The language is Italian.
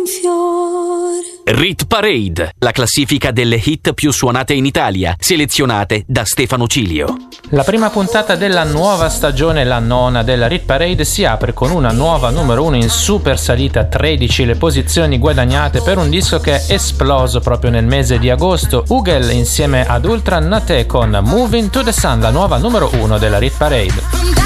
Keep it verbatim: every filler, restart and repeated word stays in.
fiore. Rit Parade, la classifica delle hit più suonate in Italia, selezionate da Stefano Cilio. La prima puntata della nuova stagione, la nona della Rit Parade, si apre con una nuova numero uno in super salita, tredici le posizioni guadagnate per un disco che è esploso proprio nel mese di agosto. Ugel insieme ad Ultra Nate con Moving to the Sun, la nuova numero uno della Rit Parade.